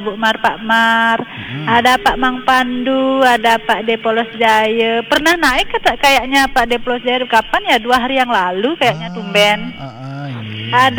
Bu Mar, Pak Mar, ada Pak Mang Pandu, ada Pak Depolos Jaya. Pernah naik kayaknya Pak Depolos Jaya kapan ya? 2 hari yang lalu kayaknya tumben. Iya. Ada